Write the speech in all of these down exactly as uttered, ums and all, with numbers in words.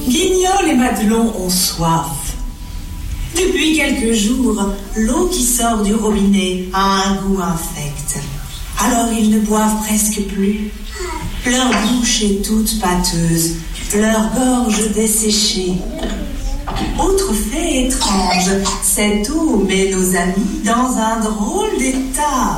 Guignol et Madelon ont soif. Depuis quelques jours, l'eau qui sort du robinet a un goût infect. Alors ils ne boivent presque plus. Leur bouche est toute pâteuse, leur gorge desséchée. Autre fait étrange, cette eau met nos amis dans un drôle d'état.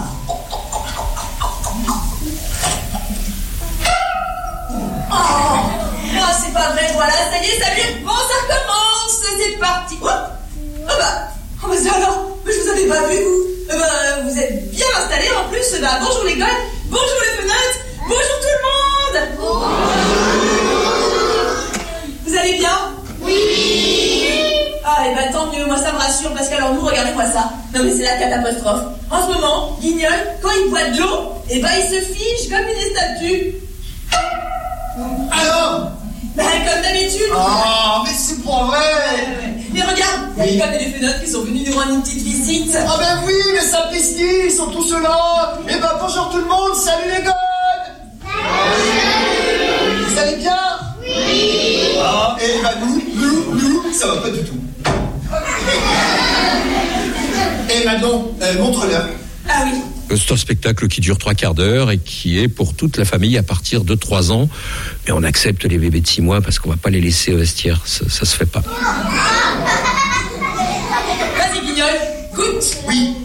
Oh, oh c'est pas vrai, voilà, ça y est, ça y est, bon, ça recommence, c'est parti. Oh, oh bah, oh bah ça alors, mais je vous avais pas vu, vous. Eh bah, vous êtes bien installés en plus, bah, bonjour les gars, bonjour les fenêtres, bonjour tout le monde. Vous allez bien? Oui. Ah, et bah tant mieux, moi ça me rassure, parce qu'alors nous, regardez-moi ça. Non mais c'est la catastrophe. En ce moment, Guignol, quand il boit de l'eau, et bah il se fiche comme une statue. Alors? Ben, comme d'habitude. Ah, mais c'est pas vrai. Ouais, ouais. Mais regarde, il y a les gars et les fenêtres qui sont venus nous rendre une petite visite. Ah ben oui, les sapristi, ils sont tous là. Eh ben bonjour tout le monde, salut les gars. Salut. Vous allez bien? Oui. Ah, et ben nous, nous, nous, ça va pas du tout. Et maintenant, euh, montre-leur. Ah oui. C'est un spectacle qui dure trois quarts d'heure et qui est pour toute la famille à partir de trois ans. Mais on accepte les bébés de six mois parce qu'on va pas les laisser au vestiaire. Ça, ça se fait pas. Vas-y, Guignol, goûte. Oui.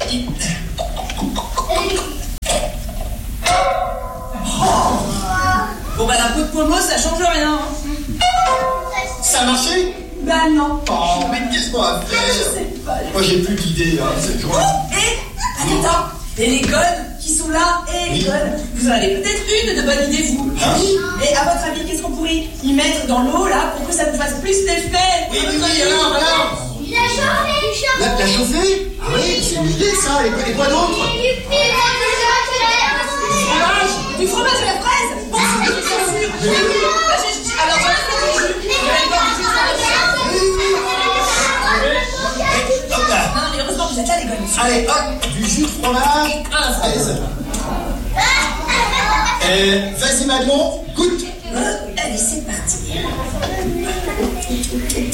Oh. Bon, bah, la peau de pommeau, ça change rien. Hein. Ça a marché? Bah, non. Oh, mais qu'est-ce qu'on va faire? Je sais pas. Moi, j'ai plus d'idées, hein, c'est joie. Et, attends, attends. Et les gones qui sont là, et les Oui. gones, vous en avez peut-être une de bonne idée, vous. Hein? Et à votre avis, qu'est-ce qu'on pourrait y mettre dans l'eau, là, pour que ça nous fasse plus d'effet? Oui, oui, oui, alors, alors. La chauffer, La, la chauffer? Ah oui, c'est une idée, ça. Et, quoi- et quoi d'autre? Du fromage, du fromage à la fraise. Bon, c'est bien sûr. Bah, j'ai- j'ai- alors, voilà, c'est le jus. Vous allez voir du jus à la fraise. Hop là. Non, mais heureusement que vous êtes là, les gones. Allez, hop, du jus de fromage à la fraise. Euh, vas-y, Madelon, goûte. Euh, allez, c'est parti.